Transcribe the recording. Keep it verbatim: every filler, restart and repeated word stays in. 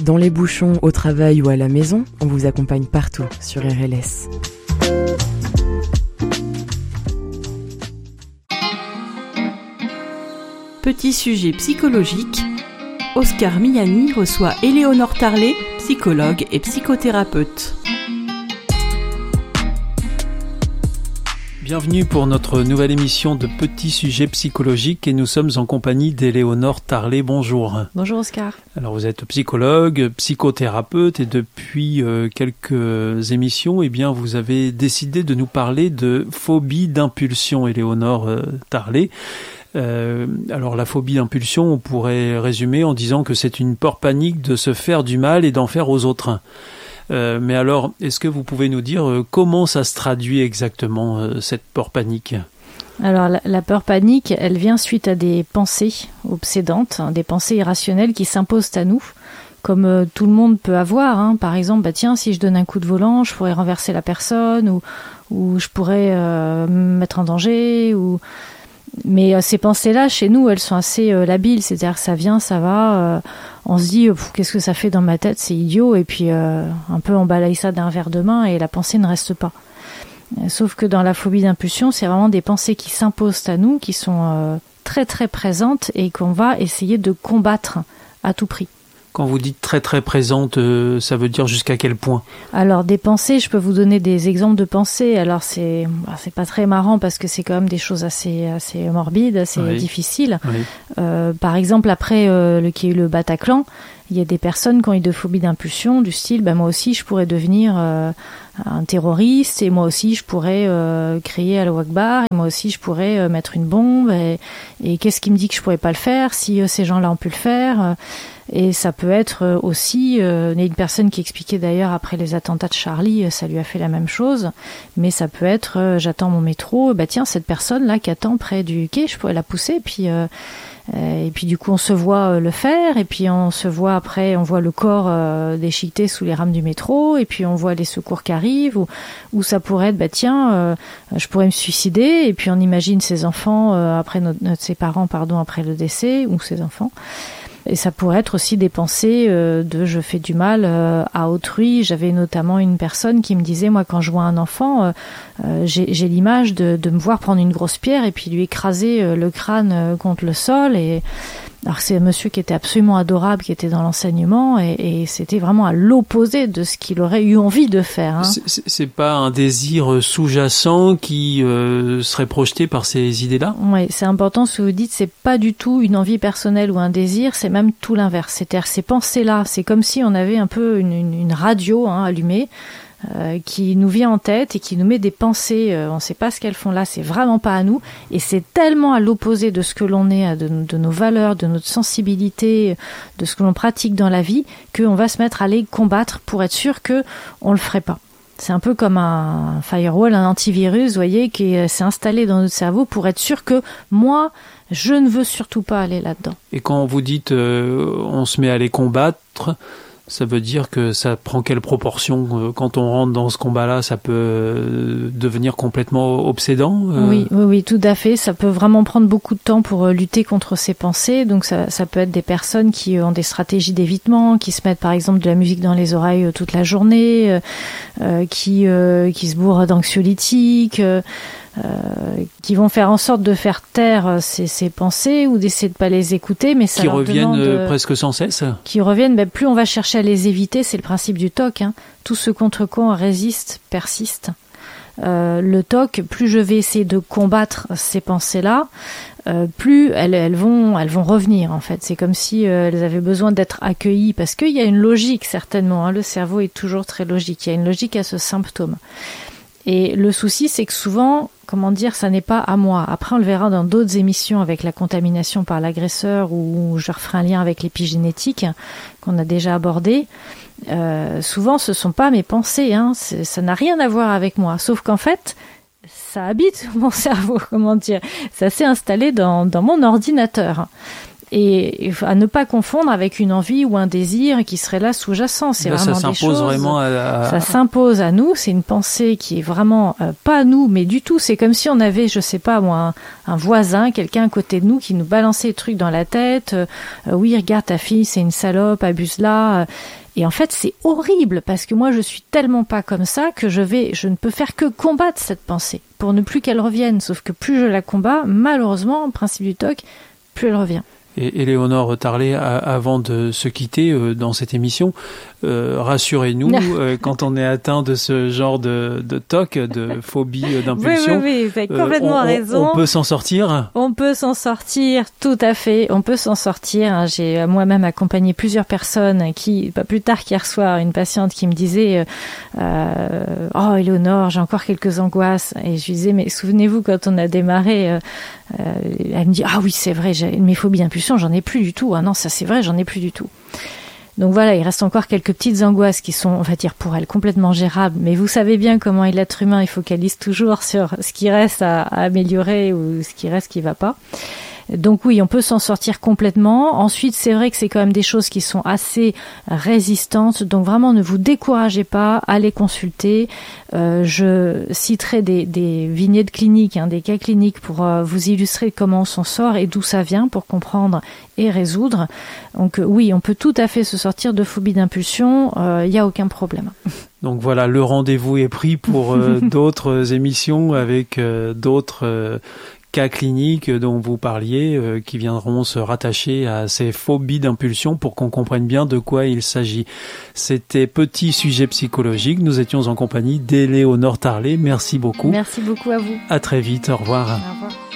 Dans les bouchons, au travail ou à la maison, on vous accompagne partout sur R L S. Petit sujet psychologique, Oscar Miani reçoit Éléonore Tarlet, psychologue et psychothérapeute. Bienvenue pour notre nouvelle émission de Petit sujet psychologique et nous sommes en compagnie d'Éléonore Tarlet. Bonjour. Bonjour Oscar. Alors vous êtes psychologue, psychothérapeute et depuis euh, quelques émissions, eh bien vous avez décidé de nous parler de phobie d'impulsion, Éléonore euh, Tarlet. Euh, alors la phobie d'impulsion, on pourrait résumer en disant que c'est une peur panique de se faire du mal et d'en faire aux autres. Euh, mais alors, est-ce que vous pouvez nous dire euh, comment ça se traduit exactement, euh, cette peur panique ? Alors la, la peur panique, elle vient suite à des pensées obsédantes, hein, des pensées irrationnelles qui s'imposent à nous, comme euh, tout le monde peut avoir. Hein. Par exemple, bah tiens, si je donne un coup de volant, je pourrais renverser la personne, ou, ou je pourrais euh, me mettre en danger, ou... Mais euh, ces pensées-là, chez nous, elles sont assez euh, labiles, c'est-à-dire que ça vient, ça va, euh, on se dit, pff, qu'est-ce que ça fait dans ma tête, c'est idiot, et puis euh, un peu on balaye ça d'un verre de main et la pensée ne reste pas. Euh, sauf que dans la phobie d'impulsion, c'est vraiment des pensées qui s'imposent à nous, qui sont euh, très très présentes et qu'on va essayer de combattre à tout prix. Quand vous dites très très présente, euh, ça veut dire jusqu'à quel point ? Alors des pensées, je peux vous donner des exemples de pensées. Alors c'est bah, c'est pas très marrant parce que c'est quand même des choses assez assez morbides, assez oui. difficiles. Oui. Euh, par exemple, après euh, le qu'il y a eu le Bataclan, il y a des personnes qui ont eu de phobie d'impulsion du style, bah moi aussi je pourrais devenir euh, un terroriste et moi aussi je pourrais euh, crier Allahu Akbar et moi aussi je pourrais euh, mettre une bombe et, et qu'est-ce qui me dit que je pourrais pas le faire si euh, ces gens-là ont pu le faire euh, et ça peut être aussi, euh, il y a une personne qui expliquait d'ailleurs après les attentats de Charlie, ça lui a fait la même chose, mais ça peut être, euh, j'attends mon métro, bah tiens, cette personne-là qui attend près du quai, je pourrais la pousser, et puis, euh, euh, et puis du coup on se voit euh, le faire, et puis on se voit après, on voit le corps euh, déchiqueté sous les rames du métro, et puis on voit les secours qui arrivent, ou, ou ça pourrait être, bah tiens, euh, je pourrais me suicider, et puis on imagine ses enfants, euh, après notre, notre, ses parents, pardon, après le décès, ou ses enfants. Et ça pourrait être aussi des pensées euh, de je fais du mal euh, à autrui. J'avais notamment une personne qui me disait, moi quand je vois un enfant, euh, euh, j'ai, j'ai l'image de, de me voir prendre une grosse pierre et puis lui écraser euh, le crâne euh, contre le sol. Et alors c'est un monsieur qui était absolument adorable, qui était dans l'enseignement et, et c'était vraiment à l'opposé de ce qu'il aurait eu envie de faire. Hein. C'est, c'est pas un désir sous-jacent qui euh, serait projeté par ces idées-là ? Oui, c'est important ce que vous dites, c'est pas du tout une envie personnelle ou un désir, c'est même tout l'inverse. C'est-à-dire ces pensées-là, c'est comme si on avait un peu une, une, une radio hein, allumée, Euh, qui nous vient en tête et qui nous met des pensées, euh, on ne sait pas ce qu'elles font là, c'est vraiment pas à nous, et c'est tellement à l'opposé de ce que l'on est, de, de nos valeurs, de notre sensibilité, de ce que l'on pratique dans la vie, qu'on va se mettre à les combattre pour être sûr qu'on le ferait pas. C'est un peu comme un firewall, un antivirus, vous voyez, qui s'est installé dans notre cerveau pour être sûr que moi, je ne veux surtout pas aller là-dedans. Et quand vous dites euh, on se met à les combattre, ça veut dire que ça prend quelle proportion ? Quand on rentre dans ce combat-là, ça peut devenir complètement obsédant ? Oui, oui, oui, tout à fait. Ça peut vraiment prendre beaucoup de temps pour lutter contre ces pensées. Donc ça, ça peut être des personnes qui ont des stratégies d'évitement, qui se mettent par exemple de la musique dans les oreilles toute la journée, euh, qui, euh, qui se bourrent d'anxiolytiques, euh, Euh, qui vont faire en sorte de faire taire ces, ces pensées ou d'essayer de pas les écouter, mais ça qui leur reviennent demande, euh, presque sans cesse. Qui reviennent, ben plus on va chercher à les éviter, c'est le principe du T O C. Hein. Tout ce contre quoi on résiste persiste. Euh, le T O C, plus je vais essayer de combattre ces pensées-là, euh, plus elles, elles vont, elles vont revenir en fait. C'est comme si euh, elles avaient besoin d'être accueillies, parce qu'il y a une logique certainement. Hein. Le cerveau est toujours très logique. Il y a une logique à ce symptôme. Et le souci, c'est que souvent, comment dire, ça n'est pas à moi. Après, on le verra dans d'autres émissions avec la contamination par l'agresseur, où je referai un lien avec l'épigénétique qu'on a déjà abordé. Euh, souvent, ce sont pas mes pensées, hein. C'est, ça n'a rien à voir avec moi. Sauf qu'en fait, ça habite mon cerveau, comment dire. Ça s'est installé dans, dans mon ordinateur. Et, et à ne pas confondre avec une envie ou un désir qui serait là sous-jacent. C'est là, vraiment ça des s'impose choses. Vraiment à, à... Ça s'impose à nous. C'est une pensée qui est vraiment euh, pas nous, mais du tout. C'est comme si on avait, je sais pas moi, un, un voisin, quelqu'un à côté de nous qui nous balançait des trucs dans la tête. Euh, oui, regarde ta fille, c'est une salope, abuse-la. Et en fait, c'est horrible parce que moi, je suis tellement pas comme ça que je vais, je ne peux faire que combattre cette pensée pour ne plus qu'elle revienne. Sauf que plus je la combats, malheureusement, au principe du T O C, plus elle revient. Et Éléonore Tarlet, avant de se quitter euh, dans cette émission, euh, rassurez-nous, euh, quand on est atteint de ce genre de, de T O C, de phobie d'impulsion, oui, oui, oui, vous avez complètement euh, on, raison. On peut s'en sortir. On peut s'en sortir, tout à fait. On peut s'en sortir. J'ai moi-même accompagné plusieurs personnes qui, pas plus tard qu'hier soir, une patiente qui me disait euh, « Oh, Éléonore, j'ai encore quelques angoisses. » Et je lui disais « Mais souvenez-vous, quand on a démarré, euh, euh, elle me dit « Ah oui, c'est vrai, j'ai mes phobies d'impulsion, j'en ai plus du tout. Ah non, ça c'est vrai, j'en ai plus du tout. » Donc voilà, il reste encore quelques petites angoisses qui sont, on va dire, pour elle complètement gérables. Mais vous savez bien comment est l'être humain, il focalise toujours sur ce qui reste à, à améliorer ou ce qui reste qui va pas. Donc oui, on peut s'en sortir complètement. Ensuite, c'est vrai que c'est quand même des choses qui sont assez résistantes. Donc vraiment, ne vous découragez pas, allez consulter. Euh, je citerai des, des vignettes cliniques, hein, des cas cliniques pour euh, vous illustrer comment on s'en sort et d'où ça vient pour comprendre et résoudre. Donc euh, oui, on peut tout à fait se sortir de phobie d'impulsion. Il euh, n'y a aucun problème. Donc voilà, le rendez-vous est pris pour euh, d'autres émissions avec euh, d'autres euh, cas cliniques dont vous parliez, euh, qui viendront se rattacher à ces phobies d'impulsion pour qu'on comprenne bien de quoi il s'agit. C'était Petit Sujet Psychologique. Nous étions en compagnie d'Éléonore Tarlet. Merci beaucoup. Merci beaucoup à vous. À très vite. Au revoir. Au revoir.